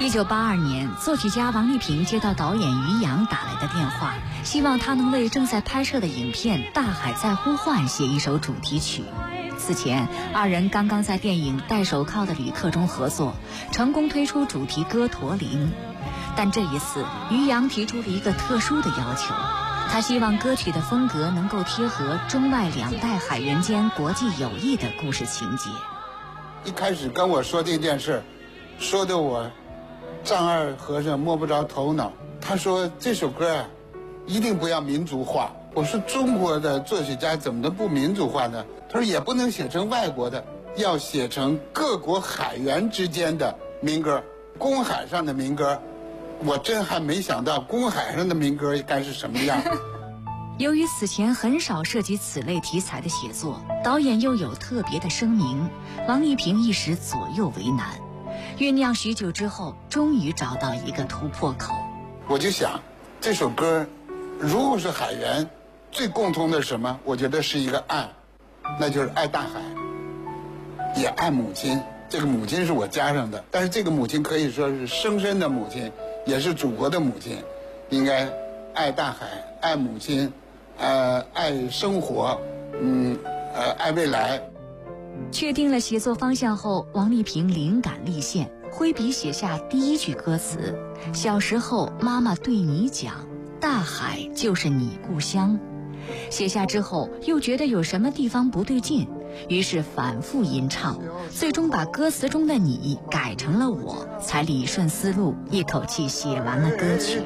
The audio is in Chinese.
1982年，作曲家王丽萍接到导演于洋打来的电话，希望他能为正在拍摄的影片《大海在呼唤》写一首主题曲。此前，二人刚刚在电影《戴手铐的旅客》中合作，成功推出主题歌《驼铃》。但这一次，于洋提出了一个特殊的要求，他希望歌曲的风格能够贴合中外两代海员间国际友谊的故事情节。 一开始跟我说这件事，说的我丈二和尚摸不着头脑。他说这首歌啊，一定不要民族化。我说中国的作曲家怎么能不民族化呢？他说也不能写成外国的，要写成各国海员之间的民歌，公海上的民歌。我真还没想到公海上的民歌该是什么样。 由于此前很少涉及此类题材的写作，导演又有特别的声明，王丽萍一时左右为难。酝酿许久之后，终于找到一个突破口。 我就想，这首歌如果是海员，最共通的是什么？我觉得是一个爱，那就是爱大海，也爱母亲。这个母亲是我加上的，但是这个母亲可以说是生身的母亲，也是祖国的母亲。应该爱大海，爱母亲，爱生活，爱未来。 确定了写作方向后，王丽萍灵感立现，挥笔写下第一句歌词：小时候妈妈对你讲，大海就是你故乡。写下之后，又觉得有什么地方不对劲，于是反复吟唱，最终把歌词中的你改成了我，才理顺思路，一口气写完了歌曲。